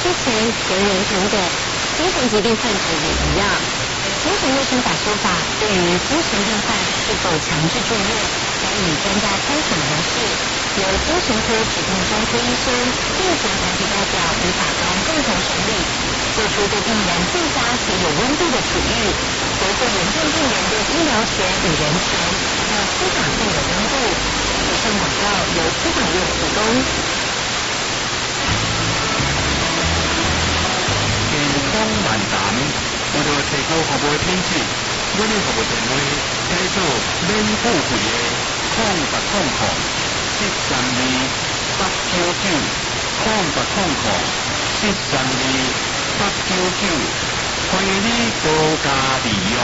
前人人平等，精神疾病患者也一样。精神卫生法修法对于精神病患是否强制住院，该以专家参审模式，由精神科指定专科医生并且团体代表与法官共同审理，做出对病人最佳且有温度的处遇，维护严重病人的医疗权与人权，让司法更有温度。以上广告由司法院提供。 健康漫谈，为了提高服务的品质，我们服务电话改做免付费的0800-132-899，0800-132-899，欢迎你多加利用。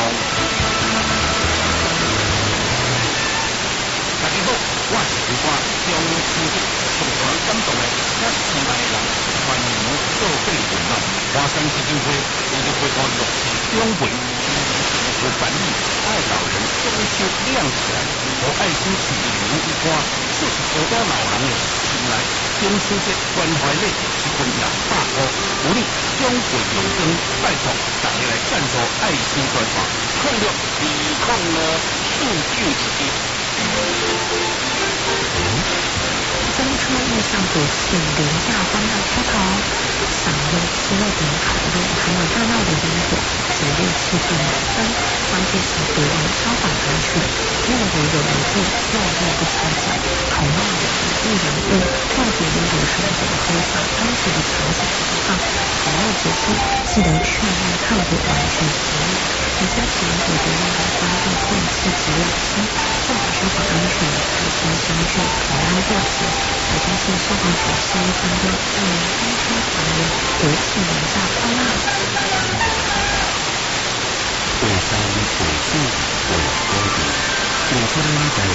大家好，我是刘华，中秋节上传感动的我亲爱的人，欢迎做对运动。华山基金会已经会过6次两会，有办理爱老人中秋亮起来，和爱心企业人一挂，就是好多老人的心内。中秋节关怀礼一份200块，鼓励中国永生，拜托大家来赞助爱心专场，控6抵抗了数据之一。 中秋遇上股市廉价欢乐出头，赏月、吃月饼、烤肉，还有热闹的烟火，节日气氛满分。关键是别人超榜而去，月如有一度，落月不抽奖，同样的一人物，特别有选择挥洒当时的场景释放。烤肉结束，记得确认特别完全服务。回家前给别人的关注电器及冷气，做好消防安全，开心相聚，平安过节。台中市消防署7月3日祝您中秋团圆，国庆连假快乐！ 为山为水为土地，付出的在